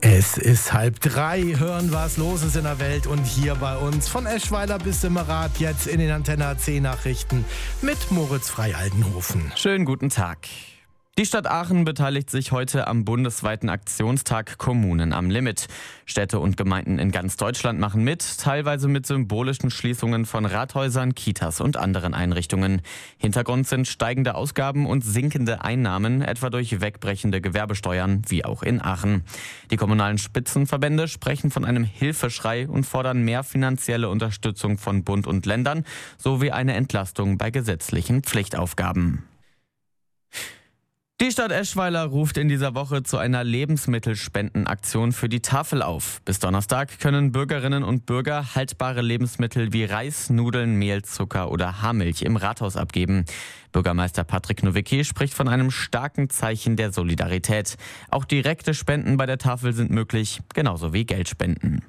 Es ist 2:30, hören, was los ist in der Welt und hier bei uns. Von Eschweiler bis Simmerath, jetzt in den Antenne AC Nachrichten mit Moritz Frei-Aldenhofen. Schönen guten Tag. Die Stadt Aachen beteiligt sich heute am bundesweiten Aktionstag Kommunen am Limit. Städte und Gemeinden in ganz Deutschland machen mit, teilweise mit symbolischen Schließungen von Rathäusern, Kitas und anderen Einrichtungen. Hintergrund sind steigende Ausgaben und sinkende Einnahmen, etwa durch wegbrechende Gewerbesteuern, wie auch in Aachen. Die kommunalen Spitzenverbände sprechen von einem Hilfeschrei und fordern mehr finanzielle Unterstützung von Bund und Ländern sowie eine Entlastung bei gesetzlichen Pflichtaufgaben. Die Stadt Eschweiler ruft in dieser Woche zu einer Lebensmittelspendenaktion für die Tafel auf. Bis Donnerstag können Bürgerinnen und Bürger haltbare Lebensmittel wie Reis, Nudeln, Mehl, Zucker oder Haarmilch im Rathaus abgeben. Bürgermeister Patrick Nowicki spricht von einem starken Zeichen der Solidarität. Auch direkte Spenden bei der Tafel sind möglich, genauso wie Geldspenden.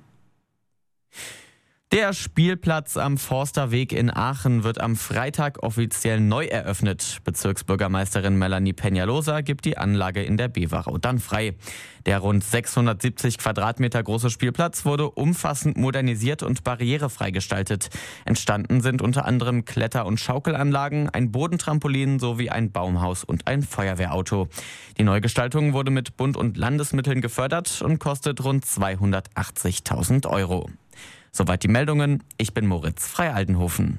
Der Spielplatz am Forsterweg in Aachen wird am Freitag offiziell neu eröffnet. Bezirksbürgermeisterin Melanie Peñalosa gibt die Anlage in der Beverau dann frei. Der rund 670 Quadratmeter große Spielplatz wurde umfassend modernisiert und barrierefrei gestaltet. Entstanden sind unter anderem Kletter- und Schaukelanlagen, ein Bodentrampolin sowie ein Baumhaus und ein Feuerwehrauto. Die Neugestaltung wurde mit Bund- und Landesmitteln gefördert und kostet rund 280.000 €. Soweit die Meldungen. Ich bin Moritz Frei-Aldenhofen.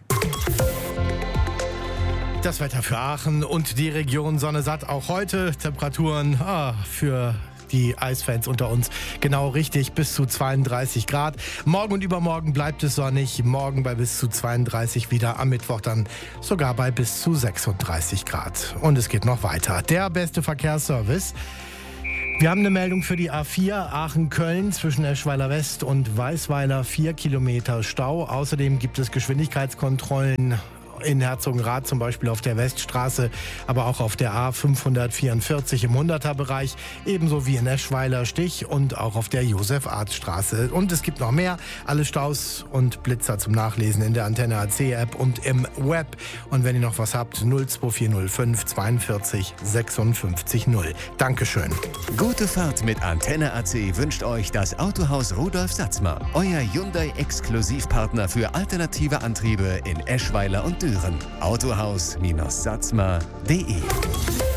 Das Wetter für Aachen und die Region Sonne satt auch heute. Temperaturen für die Eisfans unter uns genau richtig, bis zu 32 Grad. Morgen und übermorgen bleibt es sonnig. Morgen bei bis zu 32 wieder. Am Mittwoch dann sogar bei bis zu 36 Grad. Und es geht noch weiter. Der beste Verkehrsservice. Wir haben eine Meldung für die A4 Aachen-Köln zwischen Eschweiler West und Weißweiler, 4 Kilometer Stau. Außerdem gibt es Geschwindigkeitskontrollen in Herzogenrath, zum Beispiel auf der Weststraße, aber auch auf der A544 im 100er-Bereich, ebenso wie in Eschweiler Stich und auch auf der Josef-Arzt-Straße. Und es gibt noch mehr, alle Staus und Blitzer zum Nachlesen in der Antenne AC-App und im Web. Und wenn ihr noch was habt, 02405 42 56 0. Dankeschön. Gute Fahrt mit Antenne AC wünscht euch das Autohaus Rudolf Satzmer, euer Hyundai-Exklusivpartner für alternative Antriebe in Eschweiler und Düren. Autohaus-satzmer.de